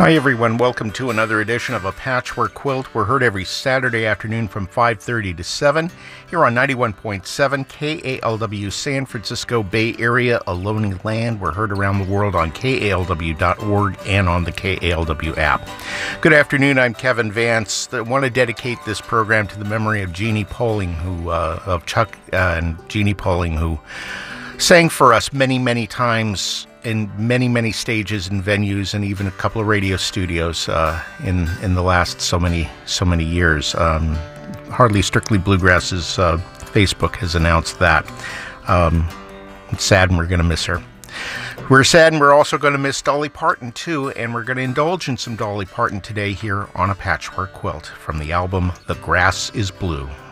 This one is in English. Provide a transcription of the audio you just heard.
Hi everyone, welcome to another edition of A Patchwork Quilt. We're heard every Saturday afternoon from 5:30 to 7 here on 91.7 KALW San Francisco Bay Area, a lonely land. We're heard around the world on KALW.org and on the KALW app. Good afternoon, I'm Kevin Vance. I want to dedicate this program to the memory of Jeannie Poling, of Chuck and Jeannie Poling, who sang for us many times in many stages and venues, and even a couple of radio studios in the last so many years. Hardly Strictly Bluegrass's Facebook has announced that. It's sad, and we're going to miss her. We're sad, and we're also going to miss Dolly Parton too, and we're going to indulge in some Dolly Parton today here on A Patchwork Quilt from the album The Grass is Blue.